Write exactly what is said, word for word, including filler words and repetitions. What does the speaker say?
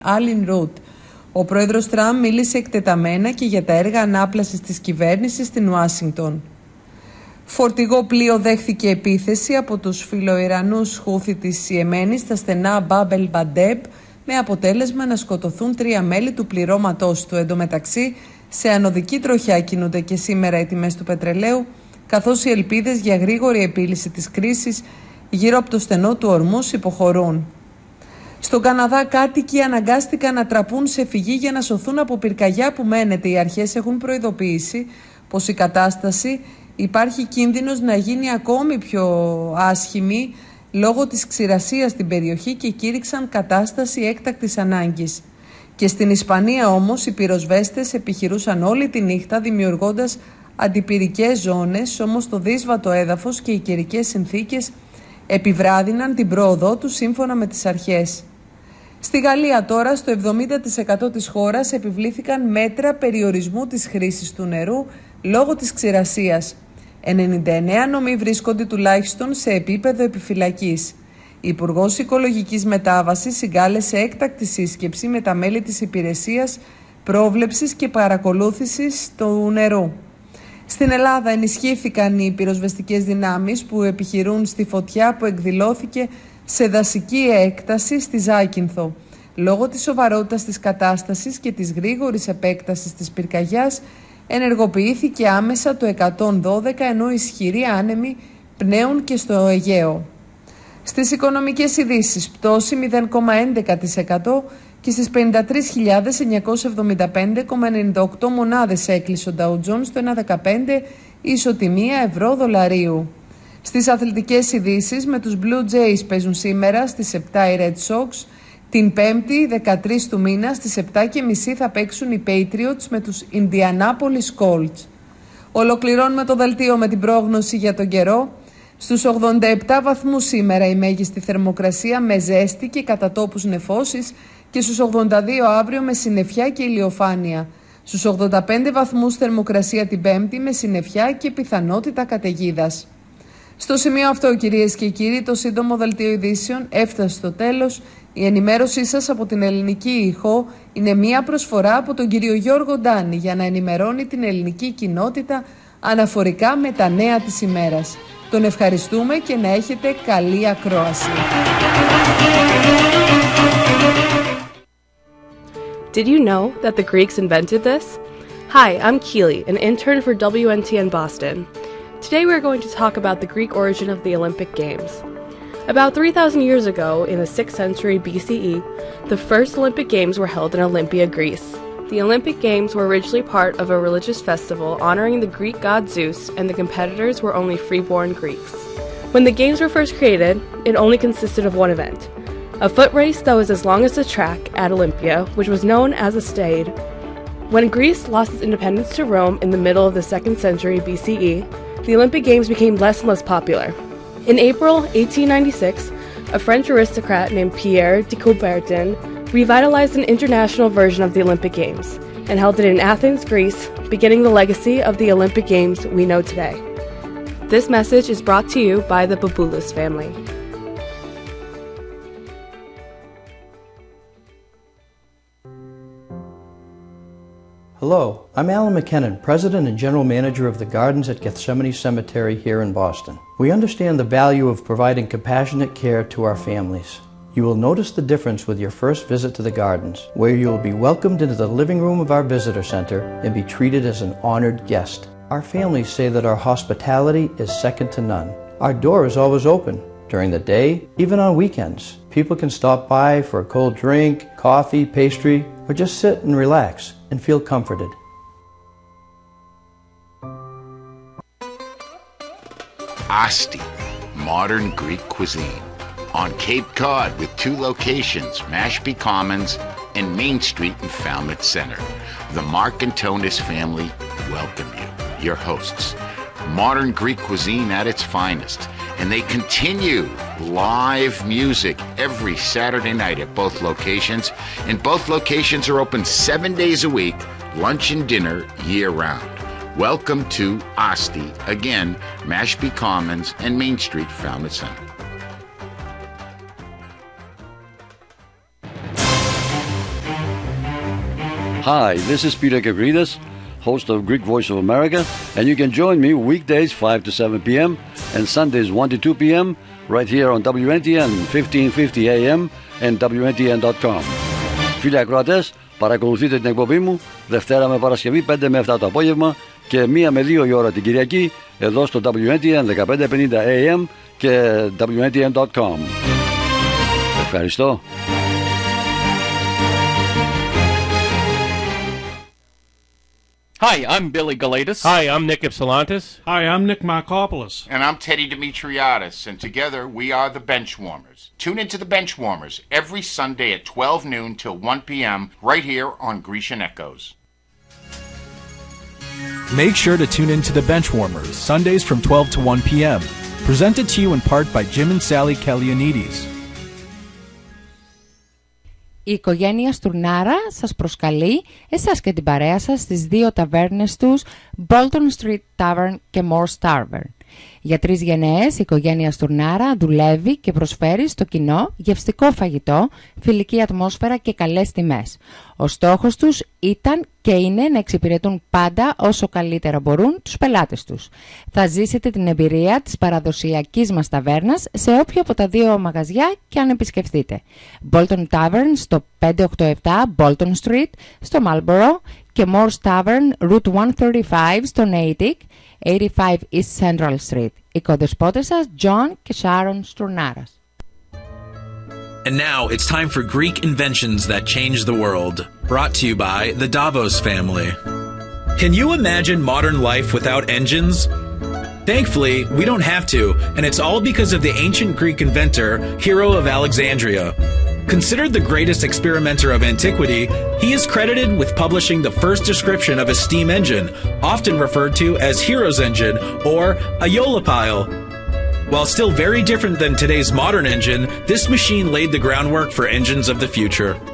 Άλιν Ρουτ. Ο πρόεδρος Τραμπ μίλησε εκτεταμένα και για τα έργα ανάπλασης της κυβέρνησης στην Ουάσιγκτον. Φορτηγό πλοίο δέχθηκε επίθεση από τους φιλοϊρανούς Χούθι της Ιεμένης στα στενά Μπάμπελ Μπαντέμπ, με αποτέλεσμα να σκοτωθούν τρία μέλη του πληρώματός του. Εν τω μεταξύ, σε ανωδική τροχιά κινούνται και σήμερα οι τιμές του πετρελαίου, καθώς οι ελπίδες για γρήγορη επίλυση της κρίσης γύρω από το στενό του Ορμούς υποχωρούν. Στον Καναδά, κάτοικοι αναγκάστηκαν να τραπούν σε φυγή για να σωθούν από πυρκαγιά που μένεται. Οι αρχές έχουν προειδοποιήσει πως η κατάσταση υπάρχει κίνδυνος να γίνει ακόμη πιο άσχημη λόγω της ξηρασίας στην περιοχή και κήρυξαν κατάσταση έκτακτης ανάγκης. Και στην Ισπανία όμως οι πυροσβέστες επιχειρούσαν όλη τη νύχτα δημιουργώντας αντιπυρικές ζώνες, όμως το δύσβατο έδαφος και οι καιρικές συνθήκες επιβράδυναν την πρόοδό τους σύμφωνα με τις αρχές. Στη Γαλλία τώρα, στο εβδομήντα τοις εκατό της χώρας υπηβλήθηκαν μέτρα περιορισμού της χρήσης του νερού λόγω της ξηρασίας. ενενήντα εννέα νομοί βρίσκονται τουλάχιστον σε επίπεδο επιφυλακής. Η Υπουργός Οικολογικής Μετάβασης συγκάλεσε έκτακτη σύσκεψη με τα μέλη της Υπηρεσίας Πρόβλεψης και Παρακολούθησης του Νερού. Στην Ελλάδα ενισχύθηκαν οι πυροσβεστικές δυνάμεις που επιχειρούν στη φωτιά που εκδηλώθηκε σε δασική έκταση στη Ζάκυνθο. Λόγω της σοβαρότητας της κατάστασης και της γρήγορης επέκτασης της πυρκαγιάς, ενεργοποιήθηκε άμεσα το εκατόν δώδεκα, ενώ ισχυροί άνεμοι πνέουν και στο Αιγαίο. Στις οικονομικές ειδήσεις, πτώση μηδέν κόμμα έντεκα τοις εκατό και στις πενήντα τρεις χιλιάδες εννιακόσια εβδομήντα πέντε κόμμα ενενήντα οκτώ μονάδες έκλεισε ο Dow Jones στο ένα κόμμα δεκαπέντε ισοτιμία ευρώ δολαρίου. Στις αθλητικές ειδήσεις, με τους Blue Jays παίζουν σήμερα στις επτά οι Red Sox, την Πέμπτη δεκατρείς του μήνα στις επτά και μισή θα παίξουν οι Patriots με τους Indianapolis Colts. Ολοκληρώνουμε το δελτίο με την πρόγνωση για τον καιρό. Στους ογδόντα επτά βαθμούς σήμερα η μέγιστη θερμοκρασία με ζέστη και κατά τόπους νεφώσεις και στους ογδόντα δύο αύριο με συννεφιά και ηλιοφάνεια. Στους ογδόντα πέντε βαθμούς θερμοκρασία την Πέμπτη με συννεφιά και πιθανότητα καταιγίδας. Στο σημείο αυτό, κυρίες και κύριοι, το σύντομο δελτίο ειδήσεων έφτασε στο τέλος. Η ενημέρωσή σας από την Ελληνική Ηχό είναι μία προσφορά από τον κύριο Γιώργο Ντάνη για να ενημερώνει την ελληνική κοινότητα αναφορικά με τα νέα της ημέρας. Τον ευχαριστούμε και να έχετε καλή ακρόαση. Did you know that the Greeks invented this? Hi, I'm Keely, an intern for W N T N Boston. Today we're going to talk about the Greek origin of the Olympic Games. About three thousand years ago, in the sixth century B C E, the first Olympic Games were held in Olympia, Greece. The Olympic Games were originally part of a religious festival honoring the Greek god Zeus, and the competitors were only freeborn Greeks. When the Games were first created, it only consisted of one event, a foot race that was as long as the track at Olympia, which was known as a stade. When Greece lost its independence to Rome in the middle of the second century B C E, the Olympic Games became less and less popular. In April eighteen ninety-six, a French aristocrat named Pierre de Coubertin revitalized an international version of the Olympic Games and held it in Athens, Greece, beginning the legacy of the Olympic Games we know today. This message is brought to you by the Baboulas family. Hello, I'm Alan McKinnon, President and General Manager of the Gardens at Gethsemane Cemetery here in Boston. We understand the value of providing compassionate care to our families. You will notice the difference with your first visit to the Gardens, where you will be welcomed into the living room of our visitor center and be treated as an honored guest. Our families say that our hospitality is second to none. Our door is always open, during the day, even on weekends. People can stop by for a cold drink, coffee, pastry, or just sit and relax and feel comforted. Asti, modern Greek cuisine. On Cape Cod with two locations, Mashpee Commons and Main Street in Falmouth Center. The Mark and Tonis family welcome you, your hosts. Modern Greek cuisine at its finest. And they continue live music every Saturday night at both locations. And both locations are open seven days a week, lunch and dinner year-round. Welcome to Asti, again, Mashpee Commons and Main Street, Falmouth Center. Hi, this is Peter Gavridas, host of Greek Voice of America, and you can join me weekdays five to seven p.m. and Sundays one to two p.m. right here on W N T N fifteen fifty A M and W N T N dot com. Φίλοι ακροατές, παρακολουθείτε την εκπομπή μου Δευτέρα με Παρασκευή πέντε με επτά το απόγευμα και μία με δύο η ώρα την Κυριακή εδώ στο W N T N fifteen fifty A M και W N T N dot com. Ευχαριστώ. Hi, I'm Billy Galatis. Hi, I'm Nick Ypsilantis. Hi, I'm Nick Markopoulos. And I'm Teddy Dimitriadis, and together we are the Benchwarmers. Tune into the Benchwarmers every Sunday at twelve noon till one p.m. right here on Grecian Echoes. Make sure to tune into the Benchwarmers Sundays from twelve to one p.m. Presented to you in part by Jim and Sally Kalianidis. Η οικογένεια Στουρνάρα σας προσκαλεί εσάς και την παρέα σας στις δύο ταβέρνες τους Bolton Street Tavern και Moore's Tavern. Για τρεις γενναίες η οικογένεια Στουρνάρα δουλεύει και προσφέρει στο κοινό γευστικό φαγητό, φιλική ατμόσφαιρα και καλές τιμές. Ο στόχος τους ήταν και είναι να εξυπηρετούν πάντα όσο καλύτερα μπορούν τους πελάτες τους. Θα ζήσετε την εμπειρία της παραδοσιακής μας ταβέρνας σε όποιο από τα δύο μαγαζιά και αν επισκεφτείτε. Bolton Tavern στο πεντακόσια ογδόντα επτά Bolton Street στο Marlborough και Moore's Tavern Route εκατόν τριάντα πέντε στο Natick, eighty-five East Central Street. Οικοδεσπότες σας John και Sharon Sturnaras. And now it's time for Greek inventions that change the world. Brought to you by the Davos family. Can you imagine modern life without engines? Thankfully, we don't have to, and it's all because of the ancient Greek inventor, Hero of Alexandria. Considered the greatest experimenter of antiquity, he is credited with publishing the first description of a steam engine, often referred to as Hero's engine or a Eolipile. While still very different than today's modern engine, this machine laid the groundwork for engines of the future.